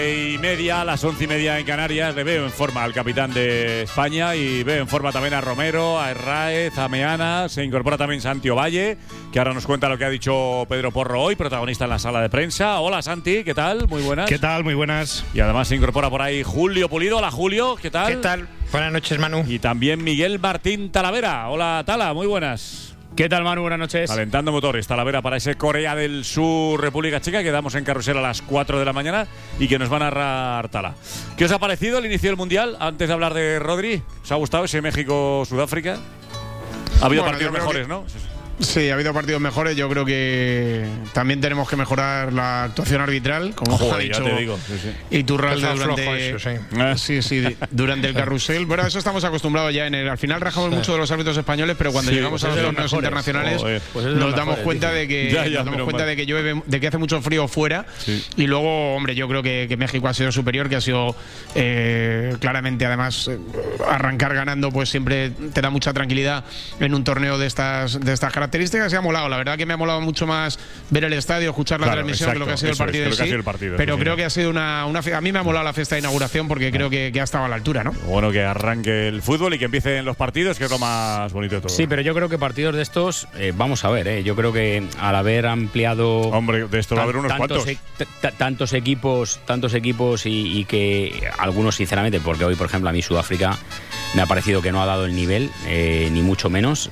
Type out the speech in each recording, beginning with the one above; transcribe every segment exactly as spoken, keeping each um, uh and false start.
Y media, a las once y media en Canarias, le veo en forma al capitán de España y veo en forma también a Romero, a Herráez, a Meana. Se incorpora también Santi Ovalle, que ahora nos cuenta lo que ha dicho Pedro Porro hoy, protagonista en la sala de prensa. Hola Santi, ¿qué tal? Muy buenas. ¿Qué tal? Muy buenas. Y además se incorpora por ahí Julio Pulido. Hola Julio, ¿qué tal? ¿Qué tal? Buenas noches, Manu. Y también Miguel Martín Talavera. Hola Tala, muy buenas. ¿Qué tal, Manu? Buenas noches. Calentando motores, Talavera, para ese Corea del Sur, República Checa, que damos en carrusel a las cuatro de la mañana y que nos va a narrar Tala. ¿Qué os ha parecido el inicio del Mundial? Antes de hablar de Rodri, ¿os ha gustado ese México-Sudáfrica? Ha habido bueno, partidos mejores, que, ¿no? Sí, ha habido partidos mejores. Yo creo que también tenemos que mejorar la actuación arbitral, como Joder, ha dicho ya te digo. Sí, sí. Iturralde durante, eso, sí. Ah, sí, sí, durante el carrusel. Bueno, eso estamos acostumbrados ya. En el, al final rajamos sí. mucho de los árbitros españoles, pero cuando sí, llegamos pues a los torneos internacionales pues nos damos cuenta de que ya, ya, nos damos cuenta mal. de que llueve, de que hace mucho frío fuera. Sí. Y luego, hombre, yo creo que, que México ha sido superior, que ha sido eh, claramente, además, eh, arrancar ganando, pues siempre te da mucha tranquilidad en un torneo de estas de estas características. Se ha molado. La verdad que me ha molado mucho más ver el estadio, escuchar la claro, transmisión, exacto, que lo que ha sido el partido es, en sí. El partido, pero sí, creo sí. que ha sido una, una a mí me ha molado la fiesta de inauguración porque creo que, que ha estado a la altura, ¿no? Bueno, que arranque el fútbol y que empiecen los partidos, que es lo más bonito de todo. Sí, pero yo creo que partidos de estos, eh, vamos a ver, eh, yo creo que al haber ampliado… Hombre, de esto va a haber unos tantos cuantos. E tantos equipos, tantos equipos y, y que algunos, sinceramente, porque hoy, por ejemplo, a mí Sudáfrica me ha parecido que no ha dado el nivel, eh, ni mucho menos,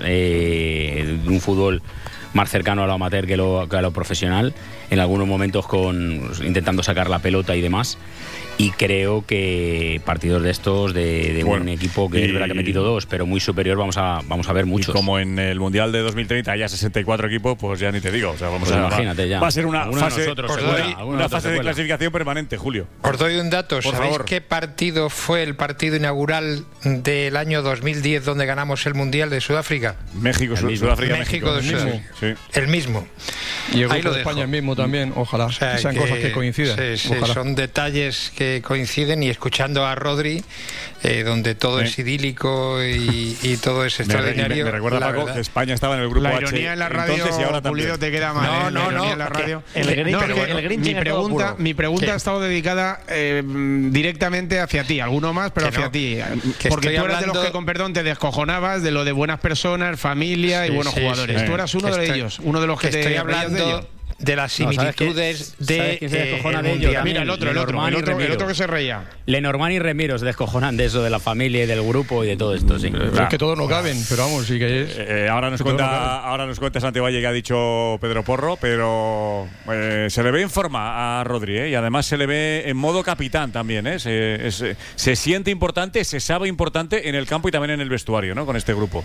eh, de un fútbol más cercano a lo amateur que, lo, que a lo profesional, en algunos momentos con intentando sacar la pelota y demás. Y creo que partidos de estos, de, de bueno, un equipo que es verdad que ha metido dos, pero muy superior, vamos a vamos a ver muchos. Y como en el Mundial de dos mil treinta haya sesenta y cuatro equipos, pues ya ni te digo. O sea, vamos pues a imagínate ya. Va a ser una alguno fase, de nosotros, una, segura, una, alguno una de fase de clasificación permanente, Julio. Os doy un dato. Por ¿Sabéis favor. qué partido fue el partido inaugural del año dos mil diez donde ganamos el Mundial de Sudáfrica? México, el mismo. Sudáfrica, México. México. De Sudáfrica. Sí. El mismo. Y el Ahí grupo lo de España dejo. mismo también, ojalá. O sea, que sean que, cosas que coincidan. Sí, sí, ojalá. son detalles que coinciden y escuchando a Rodri, eh, donde todo ¿Eh? es idílico y, y todo es extraordinario. Me, me, me recuerda, Paco, verdad. que España estaba en el grupo la H. ironía en la radio, entonces, y ahora Pulido, te queda mal. No, ¿eh? no, la no, en la radio. el Grinch, no, pero que, bueno, el mi pregunta, mi pregunta ¿Qué? ha estado dedicada eh, directamente hacia ti, alguno más, pero Que hacia no, ti. que Porque tú eras hablando... de los que con perdón te descojonabas de lo de buenas personas, familia sí, y buenos sí, jugadores. sí. Tú eras uno que de estoy, ellos, uno de los que, que te estoy reías hablando de ellos. de las No, ¿sabes similitudes qué? de ¿Sabes quién se eh, descojona el de ello? Mundial. Mira, el otro, el otro, el otro, el otro que se reía. Lenormand y Remiro se descojonan de eso, de la familia y del grupo y de todo esto, sí. Pero es que todos no caben, pero vamos, sí que es. Eh, ahora nos que cuenta, no ahora nos cuenta Santi Valle que ha dicho Pedro Porro, pero eh, se le ve en forma a Rodri, ¿eh? Y además se le ve en modo capitán también, ¿eh? Se, es, se siente importante, se sabe importante en el campo y también en el vestuario, ¿no? Con este grupo.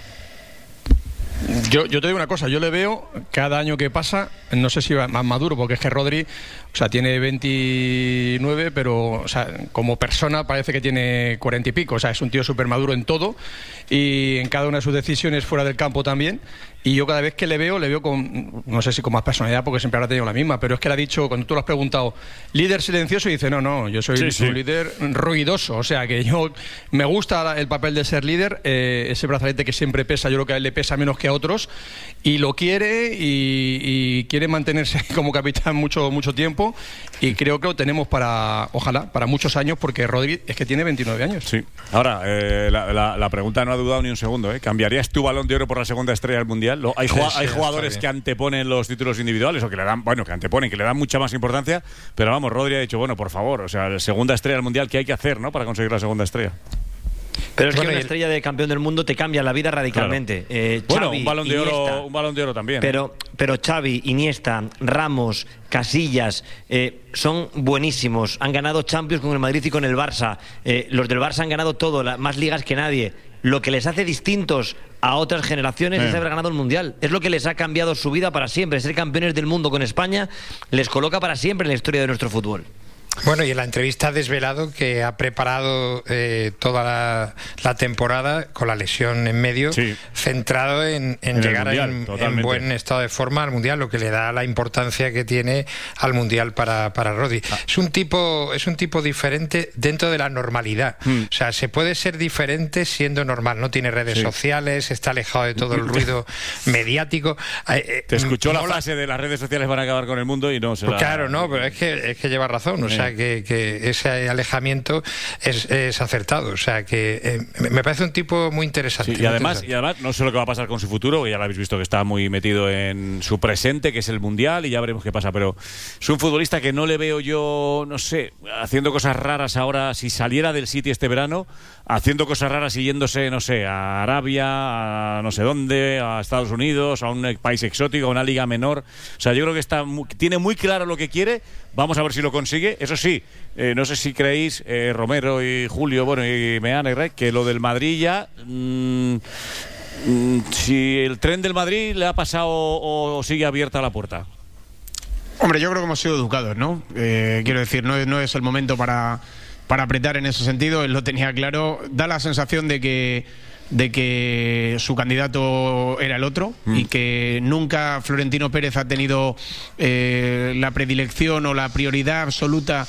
Yo, yo te digo una cosa, yo le veo cada año que pasa, no sé si va más maduro, porque es que Rodri, o sea, tiene veintinueve, pero o sea, como persona parece que tiene cuarenta y pico, o sea, es un tío súper maduro en todo y en cada una de sus decisiones fuera del campo también. Y yo cada vez que le veo, le veo con, no sé si con más personalidad, porque siempre habrá tenido la misma, pero es que le ha dicho, cuando tú lo has preguntado, líder silencioso, y dice, no, no, yo soy sí, un sí. líder ruidoso, o sea, que yo me gusta el papel de ser líder, eh, ese brazalete que siempre pesa, yo creo que a él le pesa menos que a otros, y lo quiere, y, y quiere mantenerse como capitán mucho, mucho tiempo, y creo que lo tenemos para, ojalá, para muchos años, porque Rodri es que tiene veintinueve años. Sí. Ahora, eh, la, la, la pregunta no ha dudado ni un segundo, ¿eh? ¿Cambiarías tu Balón de Oro por la segunda estrella del Mundial? Lo, hay, Sí, jugua- sí, hay está jugadores bien. que anteponen los títulos individuales o que le dan, bueno, que anteponen, que le dan mucha más importancia, pero vamos, Rodri ha dicho, bueno, por favor, o sea, la segunda estrella del Mundial, ¿qué hay que hacer, ¿no? Para conseguir la segunda estrella. Pero es Bueno, que y una el- estrella de campeón del mundo te cambia la vida radicalmente. Claro. Eh, Bueno, Xavi, un balón de Iniesta, oro, un balón de oro también. ¿eh? Pero, pero Xavi, Iniesta, Ramos, Casillas, eh, son buenísimos. Han ganado Champions con el Madrid y con el Barça. Eh, los del Barça han ganado todo, la, más ligas que nadie. Lo que les hace distintos a otras generaciones Eh. es haber ganado el Mundial. Es lo que les ha cambiado su vida para siempre. Ser campeones del mundo con España les coloca para siempre en la historia de nuestro fútbol. Bueno, y en la entrevista ha desvelado que ha preparado eh, toda la, la temporada con la lesión en medio, Sí. centrado en, en En el llegar Mundial, en, en totalmente. buen estado de forma al Mundial, lo que le da la importancia que tiene al Mundial para, para Rodri. Ah. Es un tipo, es un tipo diferente dentro de la normalidad. Hmm. O sea, se puede ser diferente siendo normal. No tiene redes Sí. sociales, está alejado de todo el ruido mediático. Eh, eh, Te escuchó la mola- frase de las redes sociales van a acabar con el mundo y no se Pues la... claro, no, pero es que, es que lleva razón. O sea, sea que, que ese alejamiento es, es acertado. O sea que eh, me parece un tipo muy interesante. Sí, y, además, y además, no sé lo que va a pasar con su futuro, ya lo habéis visto que está muy metido en su presente, que es el Mundial, y ya veremos qué pasa. Pero es un futbolista que no le veo yo, no sé, haciendo cosas raras ahora, si saliera del City este verano, haciendo cosas raras y yéndose, no sé, a Arabia, a no sé dónde, a Estados Unidos, a un país exótico, a una liga menor. O sea, yo creo que está muy, tiene muy claro lo que quiere. Vamos a ver si lo consigue. Eso sí, eh, no sé si creéis, eh, Romero y Julio, bueno, y Meana y Rey, que lo del Madrid ya... Mmm, mmm, si el tren del Madrid le ha pasado o, o sigue abierta la puerta. Hombre, yo creo que hemos sido educados, ¿no? Eh, quiero decir, no, no es el momento para, para apretar en ese sentido. Él lo tenía claro. Da la sensación de que... de que su candidato era el otro mm. y que nunca Florentino Pérez ha tenido eh, la predilección o la prioridad absoluta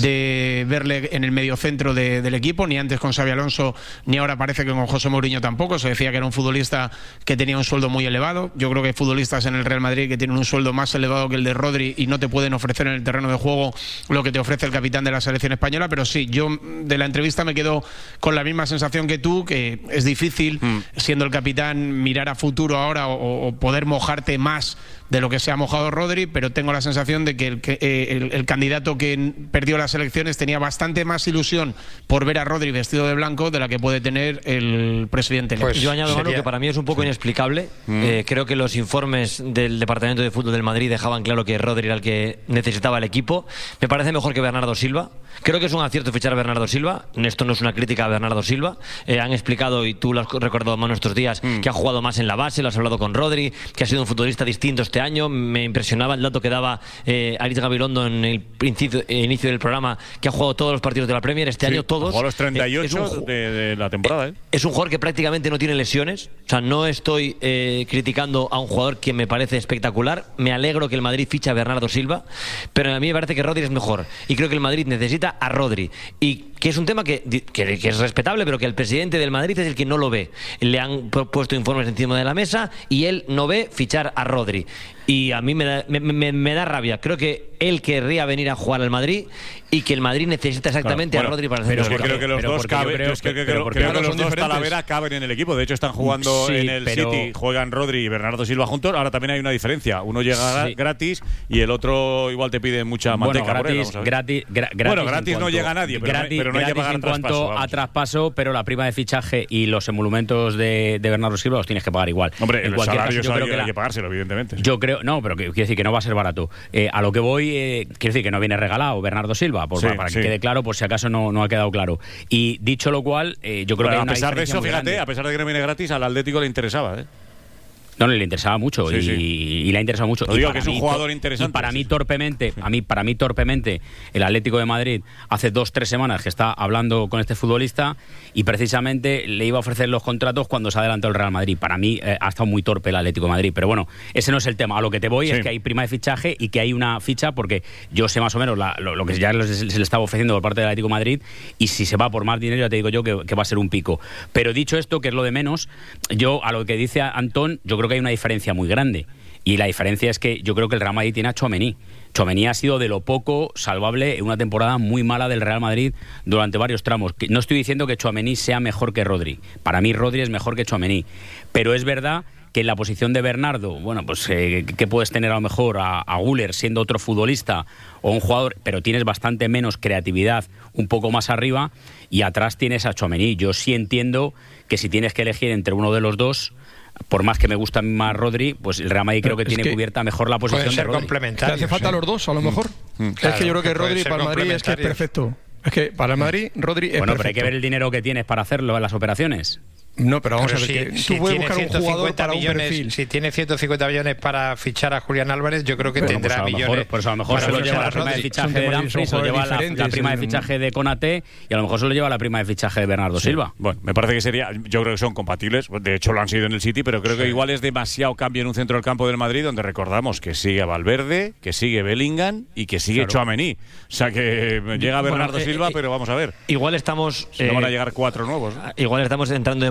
de verle en el mediocentro de, del equipo, ni antes con Xabi Alonso, ni ahora parece que con José Mourinho tampoco. Se decía que era un futbolista que tenía un sueldo muy elevado. Yo creo que hay futbolistas en el Real Madrid que tienen un sueldo más elevado que el de Rodri y no te pueden ofrecer en el terreno de juego lo que te ofrece el capitán de la selección española. Pero sí, yo de la entrevista me quedo con la misma sensación que tú, que es difícil difícil, mm. siendo el capitán, mirar a futuro ahora o, o poder mojarte más de lo que se ha mojado Rodri, pero tengo la sensación de que el, que, eh, el, el candidato que perdió las elecciones tenía bastante más ilusión por ver a Rodri vestido de blanco de la que puede tener el presidente. Pues yo añado algo que para mí es un poco sí. inexplicable. Mm. Eh, creo que los informes del Departamento de Fútbol del Madrid dejaban claro que Rodri era el que necesitaba el equipo. Me parece mejor que Bernardo Silva. Creo que es un acierto fichar a Bernardo Silva. Esto no es una crítica a Bernardo Silva. Eh, han explicado, y tú lo has recordado más estos días, mm. que ha jugado más en la base, lo has hablado con Rodri, que ha sido un futbolista distinto este año. Me impresionaba el dato que daba eh, Aritz Gabilondo en el principio, eh, inicio del programa, que ha jugado todos los partidos de la Premier este sí, año, todos. Jugó los treinta y ocho eh, un, de, de la temporada. Eh. Es un jugador que prácticamente no tiene lesiones. O sea, no estoy eh, criticando a un jugador que me parece espectacular. Me alegro que el Madrid ficha a Bernardo Silva, pero a mí me parece que Rodri es mejor. Y creo que el Madrid necesita a Rodri. Y que es un tema que, que, que es respetable, pero que el presidente del Madrid es el que no lo ve. Le han puesto informes encima de la mesa y él no ve fichar a Rodri. Y a mí me da, me, me, me da rabia. Creo que él querría venir a jugar al Madrid y que el Madrid necesita exactamente claro, bueno, a Rodri para hacer pero creo que los dos caben, creo, creo, creo, creo, creo que los dos Talavera caben en el equipo. De hecho están jugando sí, en el pero... City, juegan Rodri y Bernardo Silva juntos. Ahora también hay una diferencia. Uno llega sí. gratis y el otro igual te pide mucha manteca. Bueno, gratis, por él, gratis, gra gratis, bueno, gratis no llega nadie, pero, gratis, pero no hay que pagar en traspaso. Cuanto vamos. a traspaso, pero la prima de fichaje y los emolumentos de, de Bernardo Silva los tienes que pagar igual. Hombre, en el salario, caso, yo salario creo que hay que pagárselo, evidentemente. Yo creo, no, pero que, quiero decir que no va a ser barato. Eh, a lo que voy, eh, quiero decir que no viene regalado Bernardo Silva, por, sí, para que sí. quede claro, por si acaso no, no ha quedado claro. Y dicho lo cual, eh, yo creo bueno, que hay a una pesar de eso, fíjate, grande. a pesar de que no viene gratis, al Atlético le interesaba, ¿eh? No, le interesaba mucho sí, y, sí. y le ha interesado mucho. Lo digo que es un jugador interesante. Y para sí, mí torpemente, sí. a mí para mí torpemente, el Atlético de Madrid hace dos tres semanas que está hablando con este futbolista y precisamente le iba a ofrecer los contratos cuando se adelantó el Real Madrid. Para mí eh, ha estado muy torpe el Atlético de Madrid, pero bueno, ese no es el tema. A lo que te voy sí. es que hay prima de fichaje y que hay una ficha porque yo sé más o menos la, lo, lo que ya se le estaba ofreciendo por parte del Atlético de Madrid y si se va por más dinero ya te digo yo que, que va a ser un pico. Pero dicho esto, que es lo de menos, yo a lo que dice Antón, yo creo que hay una diferencia muy grande. Y la diferencia es que yo creo que el Real Madrid tiene a Tchouaméni. Tchouaméni ha sido de lo poco salvable en una temporada muy mala del Real Madrid durante varios tramos. No estoy diciendo que Tchouaméni sea mejor que Rodri. Para mí Rodri es mejor que Tchouaméni. Pero es verdad que en la posición de Bernardo, bueno, pues eh, que puedes tener a lo mejor a, a Güler siendo otro futbolista o un jugador, pero tienes bastante menos creatividad un poco más arriba y atrás tienes a Tchouaméni. Yo sí entiendo que si tienes que elegir entre uno de los dos, por más que me gusta más Rodri, pues el Real Madrid creo que tiene que cubierta mejor la posición de Rodri. Complementarios, ¿te hace falta ¿eh? los dos, a lo mejor? Mm. Claro, es que yo creo que, que Rodri para el Madrid es que es perfecto. Es que para el Madrid, Rodri es bueno, perfecto. Pero hay que ver el dinero que tienes para hacerlo en las operaciones. No, pero vamos pero a ver, si, que si tú puedes buscar un jugador para millones, un perfil. Si tiene ciento cincuenta millones para fichar a Julián Álvarez, yo creo que bueno, tendrá pues millones. Mejor, pues a lo mejor se lo lleva la prima de fichaje de Dumfries, se lo lleva la, la prima de fichaje de Konaté y a lo mejor se lo lleva la prima de fichaje de Bernardo sí. Silva. Bueno, me parece que sería, yo creo que son compatibles, de hecho lo han sido en el City, pero creo sí. que igual es demasiado cambio en un centro del campo del Madrid donde recordamos que sigue Valverde, que sigue Bellingham y que sigue claro. Tchouaméni. O sea que llega Bernardo bueno, Silva, eh, pero vamos a ver. Igual estamos... Si eh, no van a llegar cuatro nuevos. ¿no? Igual estamos entrando demasiado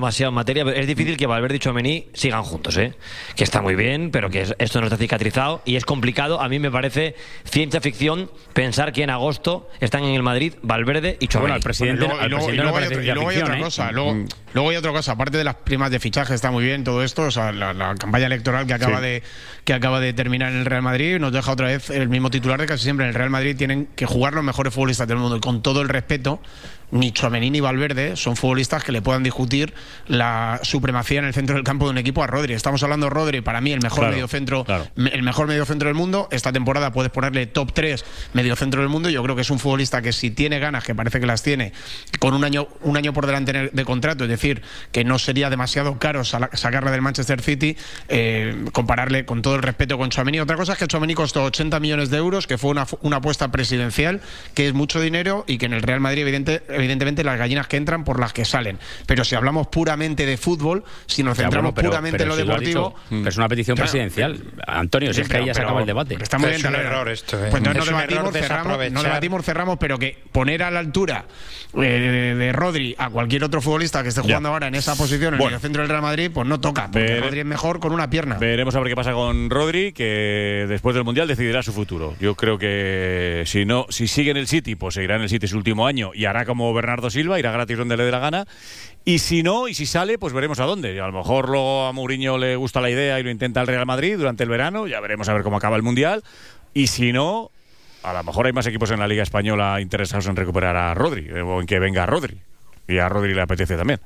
demasiado en materia, pero es difícil que Valverde y Tchouaméni sigan juntos, ¿eh? Que está muy bien, pero que esto no está cicatrizado y es complicado. A mí me parece ciencia ficción pensar que en agosto están en el Madrid Valverde y Tchouaméni. Bueno, al presidente, Bueno, y al luego, presidente y luego no hay, parece otro, y ciencia luego hay ficción, otra ¿eh? cosa, luego, Mm. luego hay otra cosa, aparte de las primas de fichaje, está muy bien todo esto, o sea, la, la campaña electoral que acaba Sí. de que acaba de terminar en el Real Madrid nos deja otra vez el mismo titular de casi siempre. En el Real Madrid tienen que jugar los mejores futbolistas del mundo y con todo el respeto, ni Tchouaméni ni Valverde son futbolistas que le puedan discutir la supremacía en el centro del campo de un equipo a Rodri. Estamos hablando de Rodri, para mí el mejor Claro, mediocentro, claro. el mejor mediocentro del mundo. Esta temporada puedes ponerle top tres mediocentro del mundo. Yo creo que es un futbolista que si tiene ganas, que parece que las tiene, con un año un año por delante de contrato, es decir, que no sería demasiado caro sacarle del Manchester City, eh, compararle con todo el respeto con Tchouaméni. Otra cosa es que Tchouaméni costó ochenta millones de euros, que fue una, una apuesta presidencial, que es mucho dinero y que en el Real Madrid evidente, evidentemente las gallinas que entran por las que salen. Pero si hablamos puramente de fútbol, si nos Ya, centramos bueno, pero- puramente pero en lo si lo has deportivo... dicho, pero es una petición Claro. presidencial. Antonio, si es que ahí ya se pero- acaba el debate. pero está muy Pero bien, es un Talera. error esto, ¿eh? Pues entonces Es nos un debatimos, error cerramos, desaprovechar. nos debatimos, cerramos, pero que poner a la altura eh, de, de Rodri a cualquier otro futbolista que esté jugando Ya. ahora en esa posición, en el Bueno. mediocentro del Real Madrid, pues no toca, porque Ver- Rodri es mejor con una pierna. Veremos a ver qué pasa con Rodri, que después del Mundial decidirá su futuro. Yo creo que si no, si sigue en el City, pues seguirá en el City su último año y hará como Bernardo Silva, irá gratis donde le dé la gana. Y si no, y si sale, pues veremos a dónde. A lo mejor luego a Mourinho le gusta la idea y lo intenta el Real Madrid durante el verano, ya veremos a ver cómo acaba el Mundial. Y si no, a lo mejor hay más equipos en la Liga Española interesados en recuperar a Rodri, eh, o en que venga Rodri. Y a Rodri le apetece también.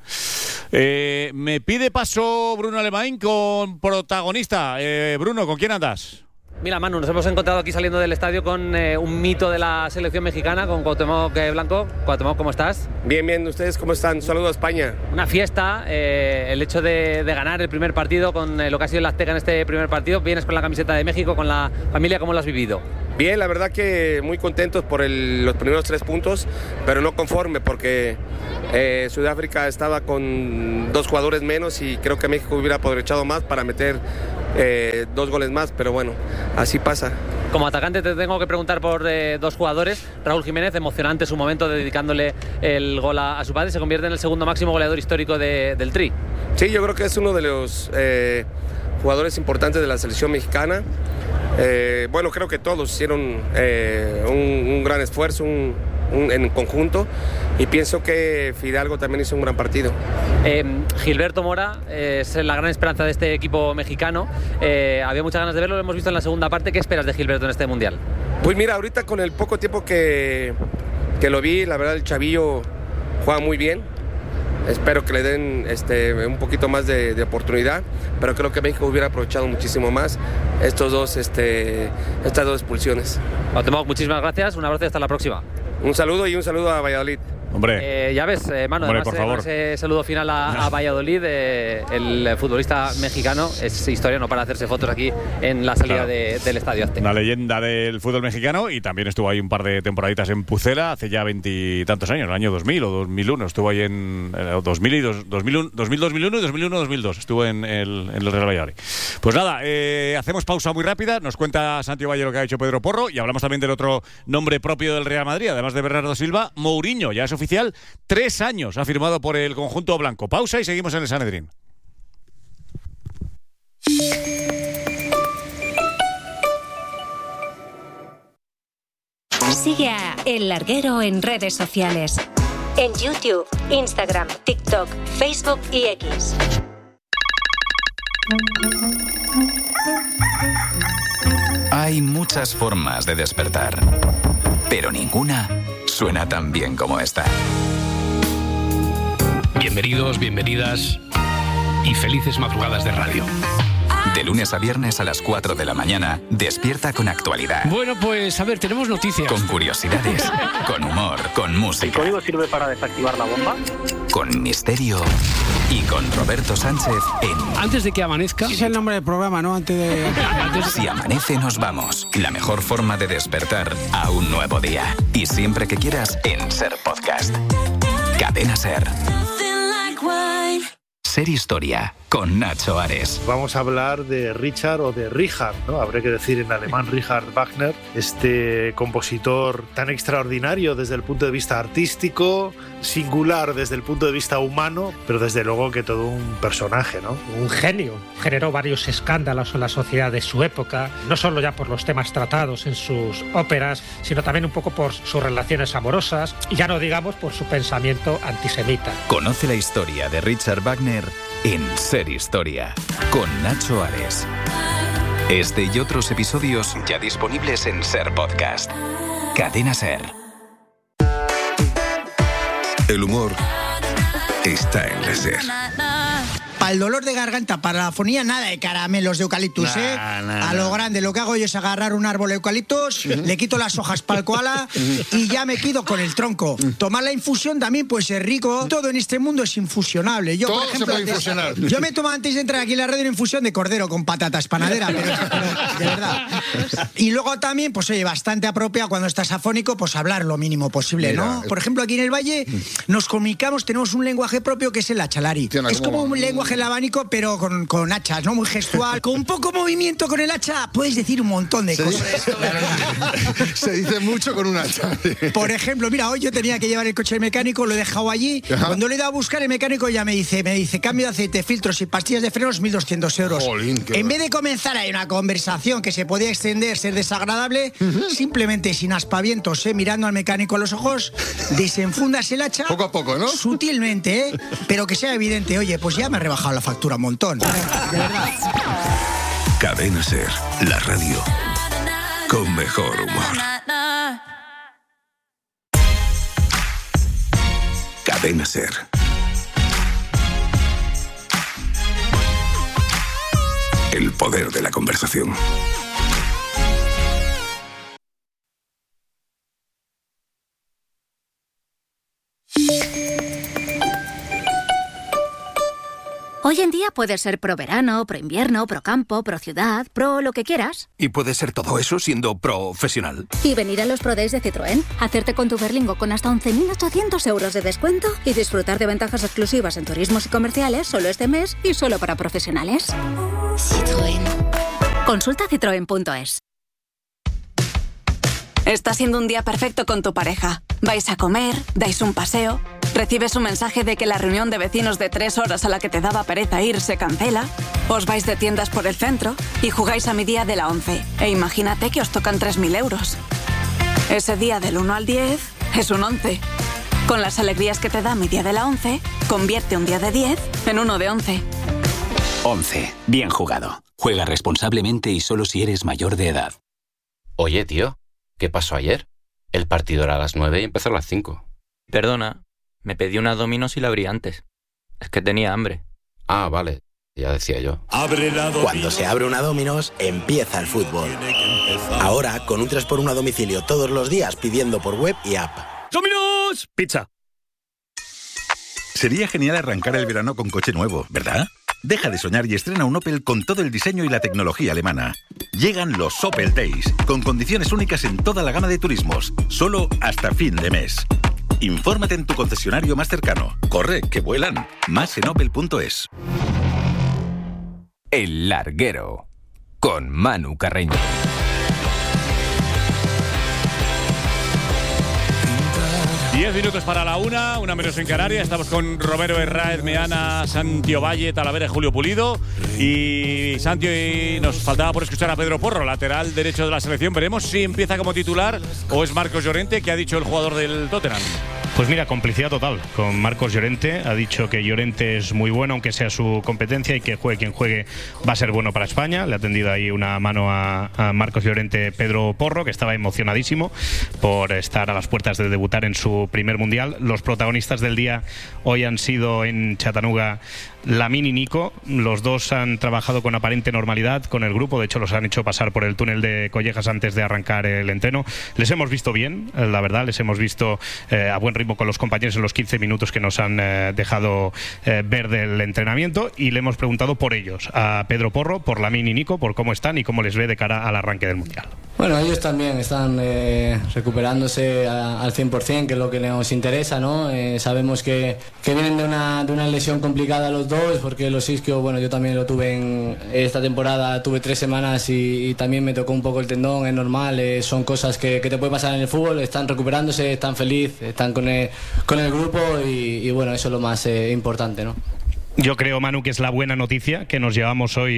Eh, me pide paso Bruno Alemán con protagonista. Eh, Bruno, ¿con quién andas? Mira, Manu, nos hemos encontrado aquí saliendo del estadio con eh, un mito de la selección mexicana, con Cuauhtémoc eh, Blanco. Cuauhtémoc, ¿cómo estás? Bien, bien, ¿ustedes cómo están? Saludos a España. Una fiesta, eh, el hecho de, de ganar el primer partido con eh, lo que ha sido el Azteca en este primer partido. Vienes con la camiseta de México, con la familia, ¿cómo lo has vivido? Bien, la verdad que muy contentos por el- los primeros tres puntos, pero no conforme porque eh, Sudáfrica estaba con dos jugadores menos y creo que México hubiera aprovechado más para meter eh, dos goles más, pero bueno, así pasa. Como atacante te tengo que preguntar por eh, dos jugadores. Raúl Jiménez, emocionante su momento dedicándole el gol a, a su padre, se convierte en el segundo máximo goleador histórico de- del Tri. Sí, yo creo que es uno de los eh, jugadores importantes de la selección mexicana. Eh, bueno, creo que todos hicieron eh, un, un gran esfuerzo un, un- en conjunto y pienso que Fidalgo también hizo un gran partido. Eh, Gilberto Mora eh, es la gran esperanza de este equipo mexicano. Eh, había muchas ganas de verlo, lo hemos visto en la segunda parte. ¿Qué esperas de Gilberto en este Mundial? Pues mira, ahorita con el poco tiempo que, que lo vi, la verdad el chavillo juega muy bien. Espero que le den este, un poquito más de, de oportunidad, pero creo que México hubiera aprovechado muchísimo más estos dos, este, estas dos expulsiones. Cuauhtémoc, muchísimas gracias, un abrazo y hasta la próxima. Un saludo y un saludo a Valladolid. Hombre, Eh, ya ves, eh, Manu, Hombre, además, por eh, favor. con ese saludo final a, a Valladolid, eh, el futbolista mexicano es historia, no para hacerse fotos aquí en la salida Claro. de- del Estadio Azteca. una leyenda del fútbol mexicano y también estuvo ahí un par de temporaditas en Pucela hace ya veintitantos años, el año dos mil o dos mil uno. Estuvo ahí en eh, dos mil y dos, dos mil uno, dos mil, dos mil uno y dos mil uno dos mil dos. Estuvo en el, en el Real Valladolid. Pues nada, eh, hacemos pausa muy rápida. Nos cuenta Santiago Valle lo que ha hecho Pedro Porro y hablamos también del otro nombre propio del Real Madrid, además de Bernardo Silva, Mourinho. Ya es oficial, tres años ha firmado por el conjunto blanco. Pausa y seguimos en el Sanedrín. Sigue a El Larguero en redes sociales. En YouTube, Instagram, TikTok, Facebook y X. Hay muchas formas de despertar, pero ninguna suena tan bien como esta. Bienvenidos, bienvenidas y felices madrugadas de radio. De lunes a viernes a las cuatro de la mañana, despierta con actualidad. Bueno, pues a ver, tenemos noticias. Con curiosidades, con humor, con música. ¿El código sirve para desactivar la bomba? Con misterio y con Roberto Sánchez en Antes de que amanezca. Ese es el nombre del programa, ¿no? Antes de... Antes de... Si amanece nos vamos. La mejor forma de despertar a un nuevo día. Y siempre que quieras en Ser Podcast. Cadena Ser. Ser Historia. con Nacho Ares. Vamos a hablar de Richard o de Richard, ¿no? Habría que decir en alemán Richard Wagner, este compositor tan extraordinario desde el punto de vista artístico, singular desde el punto de vista humano, pero desde luego que todo un personaje, ¿no? Un genio. Generó varios escándalos en la sociedad de su época, no solo ya por los temas tratados en sus óperas, sino también un poco por sus relaciones amorosas y ya no digamos por su pensamiento antisemita. Conoce la historia de Richard Wagner en Ser Historia, con Nacho Ares. Este y otros episodios ya disponibles en Ser Podcast. Cadena Ser. El humor está en la Ser. Para el dolor de garganta, para la afonía, nada de caramelos de eucaliptus, nah, ¿eh? Nah, a lo grande, lo que hago yo es agarrar un árbol de eucaliptus, uh-huh. le quito las hojas para el koala y ya me quedo con el tronco. Tomar la infusión también puede ser rico. Todo en este mundo es infusionable. Yo, Todo por ejemplo, se puede infusionar. Yo me tomo antes de entrar aquí en la radio una infusión de cordero con patatas panadera, pero, pero de verdad. Y luego también, pues oye, bastante apropiado cuando estás afónico, pues hablar lo mínimo posible, Mira, ¿no? Por ejemplo, aquí en el Valle nos comunicamos, tenemos un lenguaje propio que es el achalari. Tiene es como un lenguaje el abanico, pero con, con hachas, ¿no? Muy gestual. Con poco movimiento con el hacha puedes decir un montón de se cosas. Dice, se dice mucho con un hacha. Por ejemplo, mira, hoy yo tenía que llevar el coche del mecánico, lo he dejado allí. Ajá. Cuando le he ido a buscar, el mecánico ya me dice, me dice, cambio de aceite, filtros y pastillas de frenos, mil doscientos euros. Jolín, en vez de comenzar ahí una conversación que se podía extender, ser desagradable, uh-huh. simplemente sin aspavientos, ¿eh? Mirando al mecánico a los ojos, desenfundas el hacha. Poco a poco, ¿no? Sutilmente, ¿eh? Pero que sea evidente, oye, pues ya me he rebajado la factura un montón. De verdad. Cadena Ser, la radio con mejor humor. Cadena Ser. El poder de la conversación. Hoy en día puedes ser pro verano, pro invierno, pro campo, pro ciudad, pro lo que quieras. Y puedes ser todo eso siendo profesional. Y venir a los Pro Days de Citroën, hacerte con tu Berlingo con hasta once mil ochocientos euros de descuento y disfrutar de ventajas exclusivas en turismos y comerciales solo este mes y solo para profesionales. Citroën. Consulta citroen punto es. Está siendo un día perfecto con tu pareja. Vais a comer, dais un paseo, recibes un mensaje de que la reunión de vecinos de tres horas a la que te daba pereza ir se cancela, os vais de tiendas por el centro y jugáis a mi día de la once. E imagínate que os tocan tres mil euros. Ese día del uno al diez es un once. Con las alegrías que te da mi día de la once, convierte un día de diez en uno de once. once. Bien jugado. Juega responsablemente y solo si eres mayor de edad. Oye, tío, ¿qué pasó ayer? El partido era a las nueve y empezó a las cinco. Perdona, me pedí una Domino's y la abrí antes. Es que tenía hambre. Ah, vale, ya decía yo. Cuando se abre una Domino's, empieza el fútbol. Ahora, con un tres por uno a domicilio todos los días pidiendo por web y app. ¡Domino's! Pizza. Sería genial arrancar el verano con coche nuevo, ¿verdad? Deja de soñar y estrena un Opel con todo el diseño y la tecnología alemana. Llegan los Opel Days, con condiciones únicas en toda la gama de turismos, solo hasta fin de mes. Infórmate en tu concesionario más cercano. Corre, que vuelan. Más en opel punto es. El Larguero, con Manu Carreño. Diez minutos para la una, una menos en Canarias. Estamos con Romero, Herráez, Meana, Santi Ovalle, Talavera y Julio Pulido. Y Santi, y nos faltaba por escuchar a Pedro Porro, lateral derecho de la selección. Veremos si empieza como titular o es Marcos Llorente, que ha dicho el jugador del Tottenham. Pues mira, complicidad total con Marcos Llorente. Ha dicho que Llorente es muy bueno, aunque sea su competencia, y que juegue quien juegue va a ser bueno para España. Le ha tendido ahí una mano a, a Marcos Llorente Pedro Porro, que estaba emocionadísimo por estar a las puertas de debutar en su primer mundial. Los protagonistas del día hoy han sido en Chattanooga Lamine y Nico. Los dos han trabajado con aparente normalidad con el grupo. De hecho, los han hecho pasar por el túnel de Collejas antes de arrancar el entreno. Les hemos visto bien, la verdad. Les hemos visto eh, a buen ritmo ritmo con los compañeros en los quince minutos que nos han eh, dejado eh, ver del entrenamiento, y le hemos preguntado por ellos, a Pedro Porro, por Lamine y Nico, por cómo están y cómo les ve de cara al arranque del Mundial. Bueno, ellos también están eh, recuperándose a, al cien por ciento, que es lo que nos interesa, ¿no? Eh, sabemos que, que vienen de una, de una lesión complicada los dos, porque los isquios, bueno, yo también lo tuve en esta temporada, tuve tres semanas y, y también me tocó un poco el tendón, es normal, eh, son cosas que, que te puede pasar en el fútbol, están recuperándose, están felices, están con el, con el grupo y, y bueno, eso es lo más eh, importante, ¿no? Yo creo, Manu, que es la buena noticia que nos llevamos hoy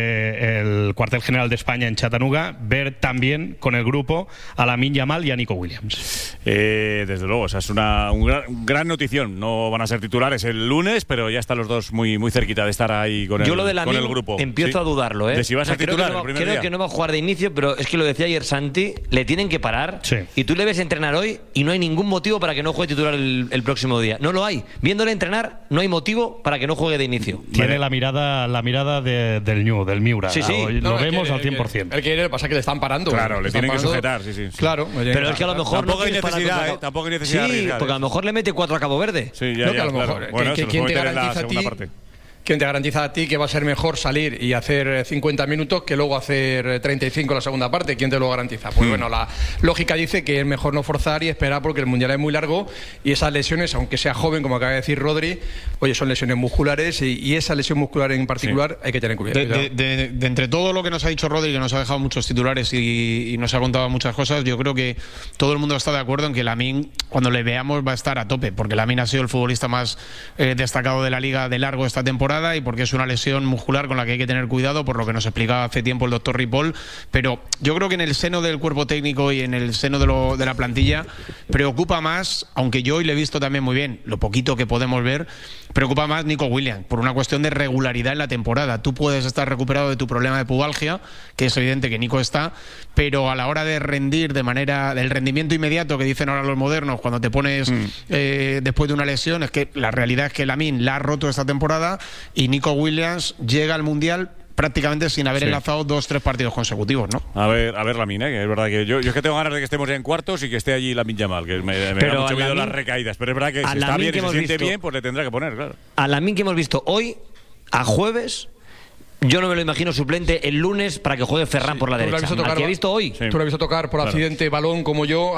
del cuartel general de España en Chattanooga, ver también con el grupo a Lamine Yamal y a Nico Williams. Eh, desde luego, o sea, es una un gran, un gran notición. No van a ser titulares el lunes, pero ya están los dos muy, muy cerquita de estar ahí con el, Yo lo de con el grupo. Empiezo ¿Sí? a dudarlo, ¿eh? De si va a ser o sea, titular creo, que no, el primer creo día. que no va a jugar de inicio, pero es que lo decía ayer Santi, le tienen que parar. Sí. Y tú le ves entrenar hoy y no hay ningún motivo para que no juegue titular el, el próximo día. No lo hay. Viéndole entrenar, no hay motivo para que no juegue de inicio. Tiene la mirada la mirada de, del Ñu, del Miura. Sí, sí. Hoy No, lo vemos el, al cien por ciento. El que lo que pasa es que le están parando. Claro, le están tienen que parando. sujetar, sí, sí. sí. Claro. Pero es que a lo mejor tampoco no hay quieres parar necesidad, contra- ¿eh? Tampoco hay necesidad. Sí, de arriesgar, porque a lo mejor le mete cuatro a Cabo Verde. Sí, ya, No, ya, que a lo claro. mejor, Bueno, que- se los ¿quién puede te meter en la garantiza a segunda ti? parte. ¿Quién te garantiza a ti que va a ser mejor salir y hacer cincuenta minutos que luego hacer treinta y cinco en la segunda parte? ¿Quién te lo garantiza? Pues Hmm. bueno, la lógica dice que es mejor no forzar y esperar porque el Mundial es muy largo y esas lesiones, aunque sea joven, como acaba de decir Rodri, oye, son lesiones musculares y, y esa lesión muscular en particular hay que tener cuidado. De, de- de- de entre todo lo que nos ha dicho Rodri, que nos ha dejado muchos titulares y, y nos ha contado muchas cosas, yo creo que todo el mundo está de acuerdo en que Lamine, cuando le veamos, va a estar a tope, porque Lamine ha sido el futbolista más eh, destacado de la Liga de largo esta temporada y porque es una lesión muscular con la que hay que tener cuidado, por lo que nos explicaba hace tiempo el doctor Ripoll. Pero yo creo que en el seno del cuerpo técnico y en el seno de, lo, de la plantilla preocupa más, aunque yo hoy le he visto también muy bien, lo poquito que podemos ver, preocupa más Nico Williams, por una cuestión de regularidad en la temporada. Tú puedes estar recuperado de tu problema de pubalgia, que es evidente que Nico está, pero a la hora de rendir de manera, del rendimiento inmediato que dicen ahora los modernos, cuando te pones mm. eh, después de una lesión, es que la realidad es que Lamine la ha roto esta temporada y Nico Williams llega al Mundial prácticamente sin haber Sí. enlazado dos, tres partidos consecutivos, ¿no? A ver, a ver Lamine, ¿eh? Que es verdad que yo, yo es que tengo ganas de que estemos ya en cuartos y que esté allí Lamine Yamal, que me, me Pero da mucho a miedo Lamine- las recaídas, pero es verdad que a si está Lamine bien que y se hemos siente visto- bien, pues le tendrá que poner, claro. A Lamine que hemos visto hoy, a jueves, yo no me lo imagino suplente el lunes para que juegue Ferran por la ¿Tú lo has derecha. visto tocar, Al que he visto hoy. Tú lo has visto tocar por Claro. accidente balón como yo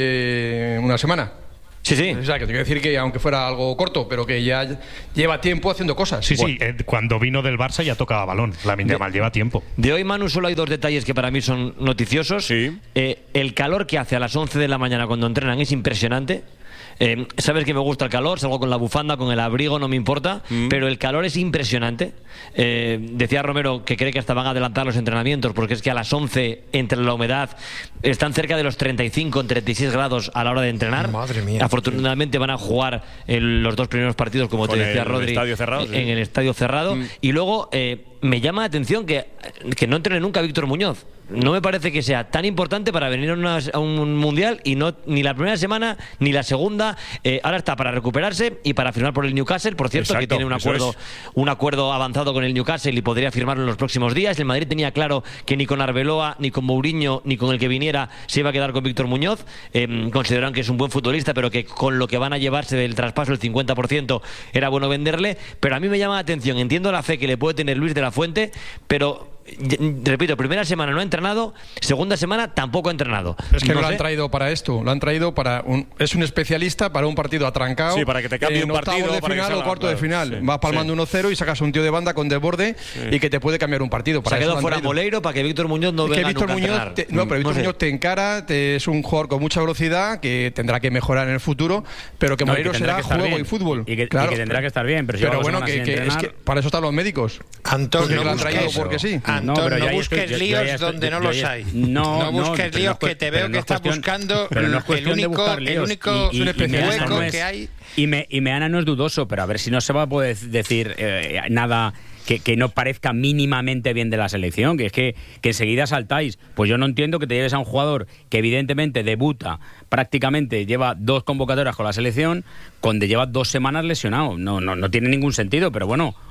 hace una semana. Sí, sí. O sea, que te quiero decir que aunque fuera algo corto, pero que ya lleva tiempo haciendo cosas. Sí, sí, eh, cuando vino del Barça ya tocaba balón. Lamine Yamal lleva tiempo. De hoy, Manu, solo hay dos detalles que para mí son noticiosos. Eh, el calor que hace a las once de la mañana cuando entrenan es impresionante. Eh, sabes que me gusta el calor, salgo con la bufanda, con el abrigo, no me importa, mm. pero el calor es impresionante. Eh, decía Romero que cree que hasta van a adelantar los entrenamientos porque es que a las once, entre la humedad, están cerca de los treinta y cinco, treinta y seis grados a la hora de entrenar. Madre mía. Afortunadamente van a jugar el, los dos primeros partidos, como Con te decía el Rodri, estadio cerrado, en sí. el estadio cerrado. Mm. Y luego eh, me llama la atención que, que no entrene nunca Víctor Muñoz. No me parece que sea tan importante para venir a, una, a un mundial y no ni la primera semana ni la segunda. Eh, ahora está para recuperarse y para firmar por el Newcastle, por cierto. Exacto, que tiene un acuerdo, un acuerdo avanzado con el Newcastle y podría firmarlo en los próximos días. El Madrid tenía claro que ni con Arbeloa, ni con Mourinho, ni con el que viniera se iba a quedar con Víctor Muñoz. Eh, consideran que es un buen futbolista, pero que con lo que van a llevarse del traspaso, el cincuenta por ciento, era bueno venderle. Pero a mí me llama la atención, entiendo la fe que le puede tener Luis de la Fuente, pero repito, primera semana no ha entrenado, segunda semana tampoco ha entrenado. Es que no, no lo sé. han traído para esto, lo han traído para un, es un especialista para un partido atrancado. Sí, para que te cambie en un partido, octavos de para que final salga, o cuarto claro, de final. sí, Vas palmando sí. uno cero y sacas un tío de banda con desborde Sí. y que te puede cambiar un partido. Se Para ha eso quedado lo han fuera traído. Moleiro para que Víctor Muñoz no Es que venga Víctor nunca a Muñoz entrenar. te, no, pero Víctor No sé. Muñoz te encara, te, es un jugador con mucha velocidad que tendrá que mejorar en el futuro, pero que No, y Moleiro que tendrá será que estar juego bien. y fútbol. Y que, Claro. y que tendrá que estar bien, pero, si Pero lleva bueno, dos que, semanas que sin es entrenar- que para eso están los médicos. Antón, Porque no lo han traído busques porque sí. Antón, No, no, pero ya ahí busques estoy- yo- líos yo ya estoy- donde no yo los ya- hay. No, no busques pero líos no es que te pero veo no que es estás cuestión- buscando pero no es el cuestión de único, buscar el líos. único Y- y- y Meana hueco no es- que hay. Y, me, y Meana no es dudoso, pero a ver si no se va a poder decir eh, nada que, que no parezca mínimamente bien de la selección, que es que, que enseguida saltáis. Pues yo no entiendo que te lleves a un jugador que evidentemente debuta prácticamente, lleva dos convocatorias con la selección, cuando lleva dos semanas lesionado. No, no, no tiene ningún sentido, pero bueno,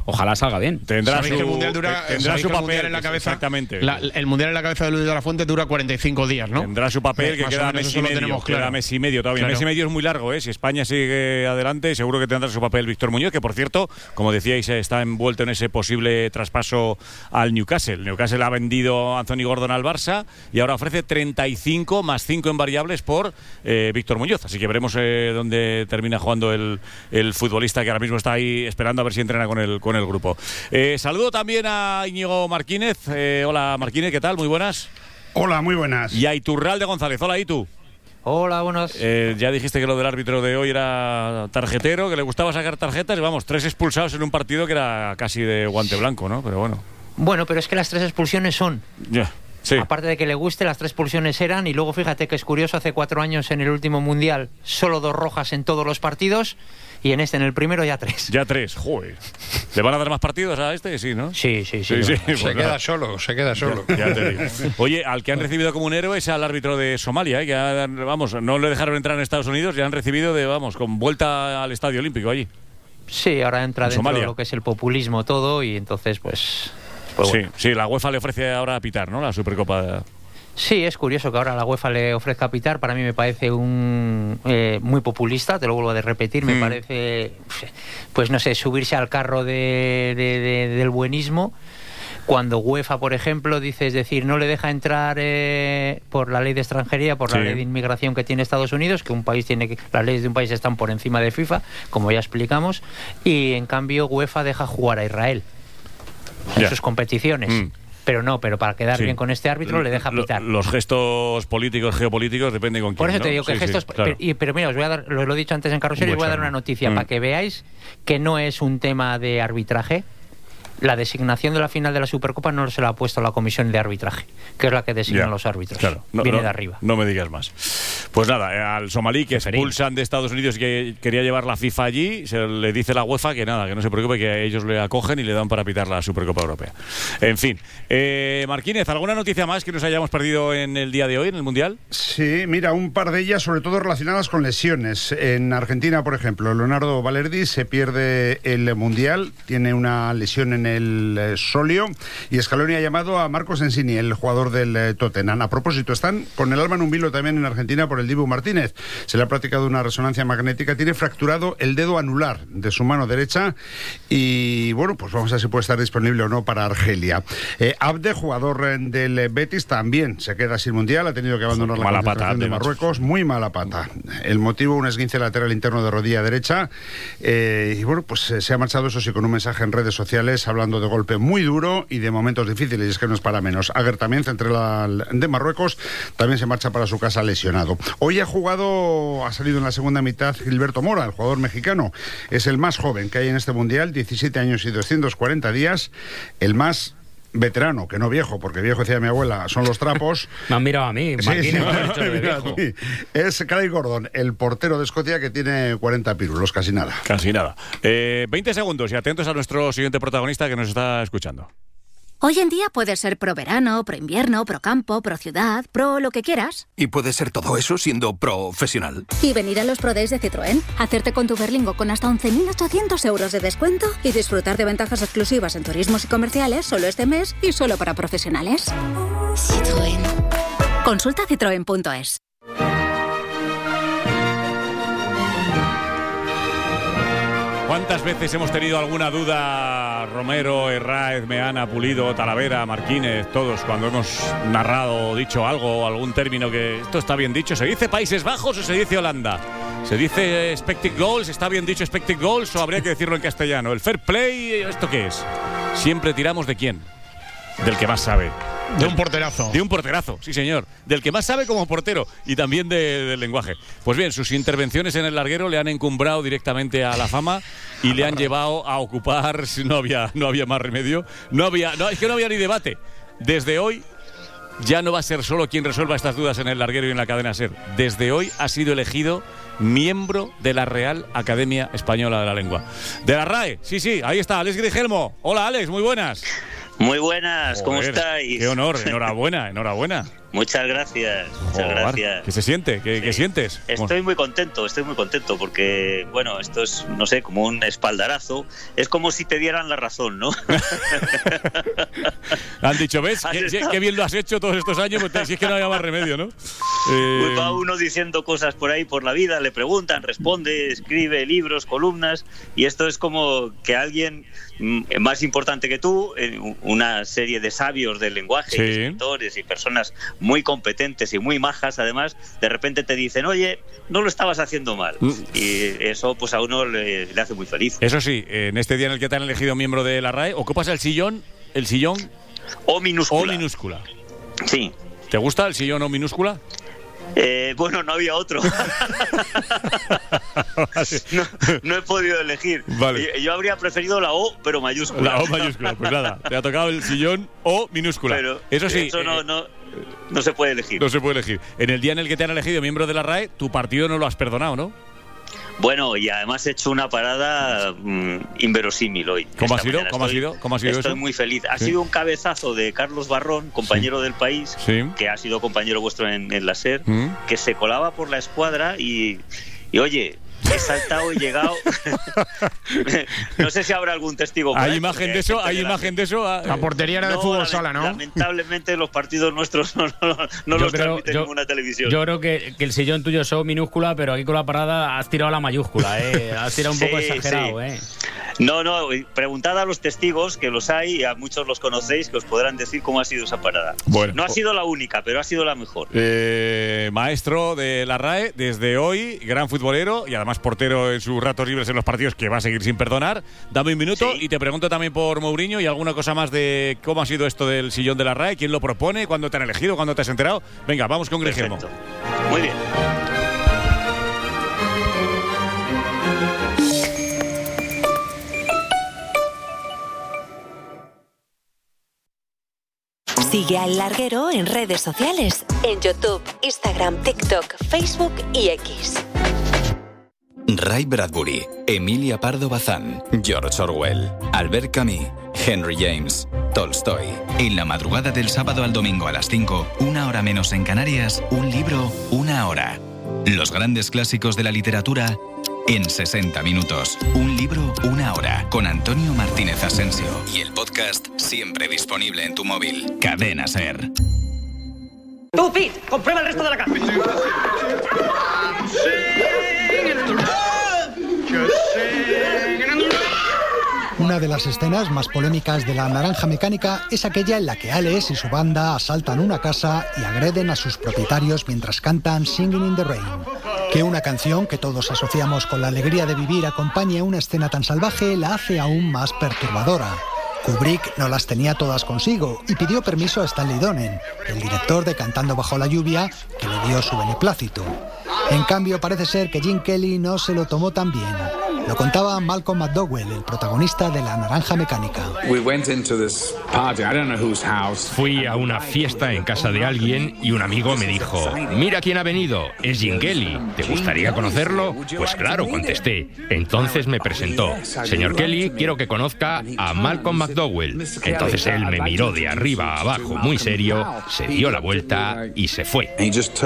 ojalá salga bien. Tendrá su, que el mundial dura, tendrá su papel mundial en la cabeza. Exactamente. La, el mundial en la cabeza de Luis de la Fuente dura cuarenta y cinco días, ¿no? Tendrá su papel, que queda mes y medio. Tenemos claro. Queda mes y medio todavía. Claro. Mes y medio es muy largo, ¿eh? Si España sigue adelante, seguro que tendrá su papel Víctor Muñoz, que por cierto, como decíais, está envuelto en ese posible traspaso al Newcastle. El Newcastle ha vendido a Anthony Gordon al Barça y ahora ofrece treinta y cinco más cinco en variables por eh, Víctor Muñoz. Así que veremos eh, dónde termina jugando el, el futbolista que ahora mismo está ahí esperando a ver si entrena con el, con el grupo. Eh, saludo también a Íñigo Martínez. Eh, hola Martínez, ¿qué tal? Muy buenas. Hola, muy buenas. Y a Iturralde González. Hola, Itu. Hola, buenas. Eh, ya dijiste que lo del árbitro de hoy era tarjetero, que le gustaba sacar tarjetas y vamos, tres expulsados en un partido que era casi de guante blanco, ¿no? Pero bueno. Bueno, pero es que las tres expulsiones son. Ya. Yeah. Sí. Aparte de que le guste, las tres expulsiones eran, y luego fíjate que es curioso, hace cuatro años en el último Mundial solo dos rojas en todos los partidos, y en este, en el primero, ya tres. Ya tres, joder. ¿Le van a dar más partidos a este? Sí, ¿no? Sí, sí, sí. sí, sí. Se pues queda nada. solo, se queda solo. Ya, ya te digo. Oye, al que han recibido como un héroe es al árbitro de Somalia, ¿eh? Que ha, vamos, no le dejaron entrar en Estados Unidos y han recibido de, vamos, con vuelta al Estadio Olímpico allí. Sí, ahora entra en dentro Somalia. de lo que es el populismo todo, y entonces, pues... pues sí, bueno. sí, la UEFA le ofrece ahora a pitar, ¿no? La Supercopa de... Sí, es curioso que ahora la UEFA le ofrezca pitar. Para mí me parece un eh, muy populista, te lo vuelvo a repetir. Me mm. parece, pues no sé, subirse al carro de, de, de, del buenismo. Cuando UEFA, por ejemplo, dice, es decir, no le deja entrar eh, por la ley de extranjería, por sí. la ley de inmigración que tiene Estados Unidos, que un país tiene que, las leyes de un país están por encima de FIFA, como ya explicamos, y en cambio UEFA deja jugar a Israel en yeah. sus competiciones. Mm. Pero no, pero para quedar sí. bien con este árbitro le deja pitar. Los gestos políticos, geopolíticos, depende con quién. Por eso te ¿no? digo que sí, gestos... Sí, claro. pero, pero mira, os voy a dar, lo, lo he dicho antes en Carrusel, y os voy a dar una noticia mm. para que veáis que no es un tema de arbitraje. La designación de la final de la Supercopa no se la ha puesto la comisión de arbitraje, que es la que designa ya, los árbitros. Claro. No, Viene no, de arriba. No me digas más. Pues nada, al somalí que expulsan de Estados Unidos y que quería llevar la FIFA allí, se le dice la UEFA que nada, que no se preocupe, que ellos le acogen y le dan para pitar la Supercopa Europea. En fin. Eh, Martínez, ¿alguna noticia más que nos hayamos perdido en el día de hoy, en el Mundial? Sí, mira, un par de ellas, sobre todo relacionadas con lesiones. En Argentina, por ejemplo, Leonardo Balerdi se pierde el Mundial, tiene una lesión en el eh, solio, y Scaloni ha llamado a Marcos Ensini, el jugador del eh, Tottenham. A propósito, están con el alma en un vilo también en Argentina por el Dibu Martínez. Se le ha practicado una resonancia magnética, tiene fracturado el dedo anular de su mano derecha, y bueno, pues vamos a ver si puede estar disponible o no para Argelia. Eh, Abde, jugador eh, del Betis, también se queda sin Mundial, ha tenido que abandonar la mala concentración pata, de Marruecos, muy mala pata. El motivo, un esguince lateral interno de rodilla derecha, eh, y bueno, pues eh, se ha marchado, eso sí, con un mensaje en redes sociales hablando de golpe muy duro y de momentos difíciles, y es que no es para menos. Aguer también, central de Marruecos, también se marcha para su casa lesionado. Hoy ha jugado, ha salido en la segunda mitad Gilberto Mora, el jugador mexicano. Es el más joven que hay en este Mundial, diecisiete años y doscientos cuarenta días, el más veterano, que no viejo, porque viejo, decía mi abuela, son los trapos. Me han mirado a mí, sí, Martínez, sí, me han dicho de viejo. Es Craig Gordon, el portero de Escocia, que tiene cuarenta pirulos, casi nada. Casi nada. Eh, veinte segundos y atentos a nuestro siguiente protagonista que nos está escuchando. Hoy en día puedes ser pro verano, pro invierno, pro campo, pro ciudad, pro lo que quieras. Y puedes ser todo eso siendo profesional. Y venir a los Pro Days de Citroën, hacerte con tu Berlingo con hasta once mil ochocientos euros de descuento y disfrutar de ventajas exclusivas en turismos y comerciales solo este mes y solo para profesionales. Citroën. Consulta citroen punto es. ¿Cuántas veces hemos tenido alguna duda, Romero, Herráez, Meana, Pulido, Talavera, Martínez, todos, cuando hemos narrado o dicho algo, algún término que esto está bien dicho? ¿Se dice Países Bajos o se dice Holanda? ¿Se dice expected goals? ¿Está bien dicho expected goals o habría que decirlo en castellano? ¿El fair play? ¿Esto qué es? Siempre tiramos de quién. Del que más sabe. De un porterazo. De un porterazo, sí señor. Del que más sabe como portero y también de, del lenguaje. Pues bien, sus intervenciones en el larguero le han encumbrado directamente a la fama y le han llevado a ocupar, no había, no había más remedio, no había, no, es que no había ni debate. Desde hoy ya no va a ser solo quien resuelva estas dudas en el larguero y en la cadena SER. Desde hoy ha sido elegido miembro de la Real Academia Española de la Lengua. De la RAE, sí, sí, ahí está, Alex Grigelmo. Hola Alex, muy buenas. Muy buenas, ¿cómo Joder, estáis? Qué honor, enhorabuena, enhorabuena. Muchas gracias, muchas Oh, gracias. ¿Qué se siente? ¿Qué, Sí. ¿qué sientes? Estoy muy contento, estoy muy contento porque, bueno, esto es, no sé, como un espaldarazo. Es como si te dieran la razón, ¿no? Han dicho, ¿ves? ¿Has Qué, estado? qué bien lo has hecho todos estos años, pues te- si es que no había más remedio, ¿no? Eh, Pues va uno diciendo cosas por ahí por la vida, le preguntan, responde, escribe libros, columnas, y esto es como que alguien mm, más importante que tú, eh, una serie de sabios del lenguaje, Sí. y escritores y personas muy competentes y muy majas, además, de repente te dicen, oye, no lo estabas haciendo mal. Mm. Y eso pues a uno le, le hace muy feliz. Eso sí, en este día en el que te han elegido miembro de la R A E, ocupas el sillón, el sillón O minúscula. O minúscula. Sí. ¿Te gusta el sillón o minúscula? Eh, bueno, no había otro. no, no he podido elegir. Vale. Yo, yo habría preferido la O, pero mayúscula. La O mayúscula, pues nada, te ha tocado el sillón o minúscula. Pero Eso sí, eso no, eh, no, no se puede elegir. no se puede elegir. En el día en el que te han elegido miembro de la R A E, tu partido no lo has perdonado, ¿no? Bueno, y además he hecho una parada mm, inverosímil hoy. ¿Cómo esta ha sido? mañana. ¿Cómo ha Estoy- sido? ¿Cómo ha sido Estoy eso? muy feliz. Ha Sí. sido un cabezazo de Carlos Barrón, compañero del País, Sí. que ha sido compañero vuestro en, en la SER, Mm. que se colaba por la escuadra y, y oye, he saltado y llegado. No sé si habrá algún testigo. por ¿Hay ahí, imagen porque de eso? gente ¿Hay de la- imagen de eso? Ah, La portería era de No, fútbol lament- sala, ¿no? Lamentablemente los partidos nuestros no, no- no Yo los creo- transmite yo- ninguna televisión. Yo creo que, que el sillón tuyo es minúscula, pero aquí con la parada has tirado la mayúscula, ¿eh? Has tirado un poco Sí, exagerado, sí. ¿eh? No, no, preguntad a los testigos, que los hay, y a muchos los conocéis, que os podrán decir cómo ha sido esa parada. Bueno. No ha sido la única, pero ha sido la mejor. Eh, maestro de la R A E, desde hoy, gran futbolero y además portero en sus ratos libres en los partidos, que va a seguir sin perdonar. Dame un minuto y te pregunto también por Mourinho y alguna cosa más de cómo ha sido esto del sillón de la R A E, quién lo propone, cuándo te han elegido, cuándo te has enterado. Venga, vamos con Guillermo. Muy bien. Sigue a El Larguero en redes sociales, en YouTube, Instagram, TikTok, Facebook y X. Ray Bradbury, Emilia Pardo Bazán, George Orwell, Albert Camus, Henry James, Tolstoy. En la madrugada del sábado al domingo a las cinco, una hora menos en Canarias, un libro, una hora. Los grandes clásicos de la literatura en sesenta minutos. Un libro, una hora. Con Antonio Martínez Asensio. Y el podcast siempre disponible en tu móvil. Cadena SER. Tú, Pete, comprueba el resto de la caja. Una de las escenas más polémicas de La Naranja Mecánica es aquella en la que Alex y su banda asaltan una casa y agreden a sus propietarios mientras cantan Singing in the Rain. Que una canción que todos asociamos con la alegría de vivir acompañe una escena tan salvaje la hace aún más perturbadora. Kubrick no las tenía todas consigo y pidió permiso a Stanley Donen, el director de Cantando bajo la lluvia, que le dio su beneplácito. En cambio, parece ser que Gene Kelly no se lo tomó tan bien. Lo contaba Malcolm McDowell, el protagonista de La Naranja Mecánica. Fui a una fiesta en casa de alguien y un amigo me dijo, mira quién ha venido, es Gene Kelly, ¿te gustaría conocerlo? Pues claro, contesté. Entonces me presentó, señor Kelly, quiero que conozca a Malcolm McDowell. Entonces él me miró de arriba a abajo muy serio, se dio la vuelta y se fue.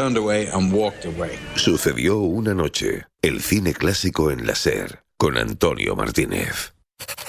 Sucedió una noche. El cine clásico en la SER, con Antonio Martínez.